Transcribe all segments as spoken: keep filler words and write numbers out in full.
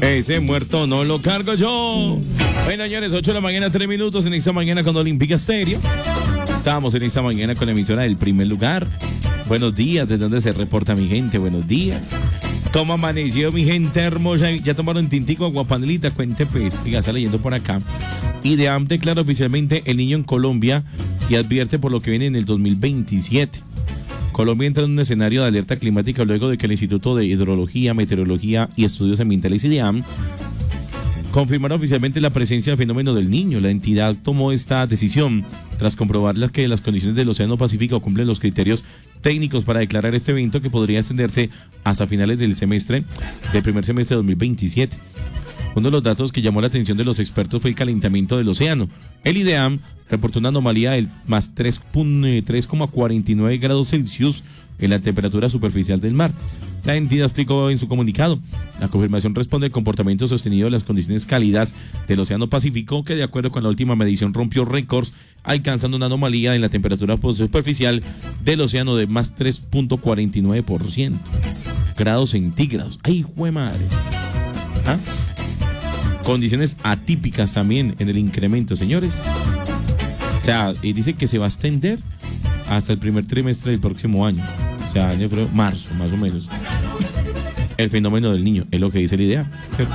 Ese muerto no lo cargo yo. Bueno, señores, ocho de la mañana, tres minutos en esta mañana con Olímpica Estéreo. Estamos en esta mañana con la emisora del primer lugar. Buenos días, ¿de dónde se reporta mi gente? Buenos días. ¿Cómo amaneció mi gente hermosa? ¿Ya tomaron tintico, aguapanelita? Cuente pues, oiga, está leyendo por acá. IDEAM declara oficialmente el niño en Colombia y advierte por lo que viene en el dos mil veintisiete. Colombia entra en un escenario de alerta climática luego de que el Instituto de Hidrología, Meteorología y Estudios Ambientales IDEAM confirmaron oficialmente la presencia del fenómeno del Niño. La entidad tomó esta decisión tras comprobar que las condiciones del Océano Pacífico cumplen los criterios técnicos para declarar este evento que podría extenderse hasta finales del semestre, del primer semestre de dos mil veintisiete. Uno de los datos que llamó la atención de los expertos fue el calentamiento del océano. El IDEAM reportó una anomalía del más tres coma cuarenta y nueve grados Celsius en la temperatura superficial del mar. La entidad explicó en su comunicado: la confirmación responde al comportamiento sostenido de las condiciones cálidas del Océano Pacífico, que de acuerdo con la última medición rompió récords, alcanzando una anomalía en la temperatura superficial del océano de más tres coma cuarenta y nueve por ciento grados centígrados. ¡Ay, jue madre! ¿Ah? Condiciones atípicas también en el incremento, señores. O sea, y dice que se va a extender hasta el primer trimestre del próximo año. O sea, año creo, marzo, más o menos. El fenómeno del Niño, es lo que dice la idea.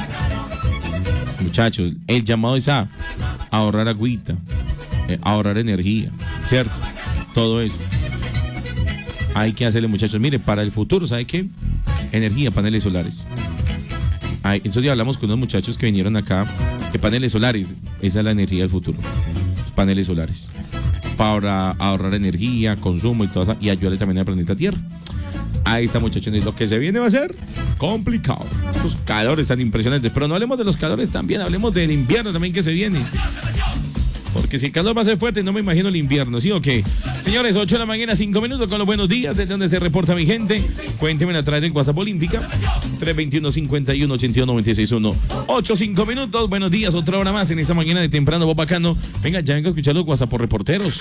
Muchachos, el llamado es a ahorrar agüita, eh, ahorrar energía, ¿cierto? Todo eso. Hay que hacerle, muchachos. Mire, para el futuro, ¿sabe qué? Energía, paneles solares. Ay, entonces ya hablamos con unos muchachos que vinieron acá, que paneles solares, esa es la energía del futuro. Paneles solares. Para ahorrar energía, consumo y todo eso, y ayudarle también al planeta Tierra. Ahí está, muchachos, lo que se viene va a ser complicado. Los calores tan impresionantes, pero no hablemos de los calores también, hablemos del invierno también que se viene. Porque si el calor va a ser fuerte, no me imagino el invierno, ¿sí o qué? Señores, ocho de la mañana, cinco minutos con los buenos días, desde donde se reporta mi gente. Cuéntenme a través del WhatsApp Olímpica, tres dos uno, cinco uno, ocho uno, nueve seis uno. ocho, cinco minutos, buenos días, otra hora más en esta mañana de temprano, Bob Bacano. Venga, ya vengo a escuchar los WhatsApp por reporteros.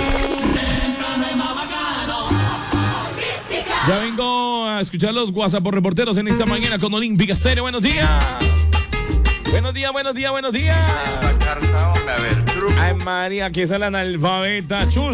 Ya vengo a escuchar los WhatsApp por reporteros en esta mañana con Olímpica Estéreo. Buenos días. Buenos días, buenos días, buenos días. Ay, María, que es la analfabeta. Chus.